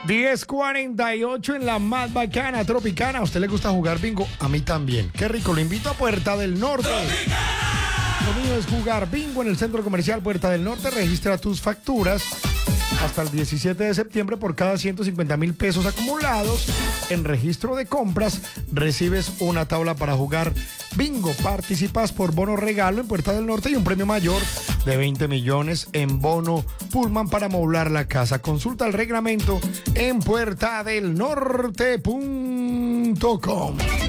10:48 en la más bacana Tropicana. ¿A usted le gusta jugar bingo? A mí también. Qué rico, lo invito a Puerta del Norte. Lo mío es jugar bingo en el Centro Comercial Puerta del Norte. Registra tus facturas hasta el 17 de septiembre por cada 150,000 pesos acumulados. En registro de compras recibes una tabla para jugar bingo. Participas por bono regalo en Puerta del Norte y un premio mayor de 20 millones en bono Pullman para amoblar la casa. Consulta el reglamento en puertadelnorte.com.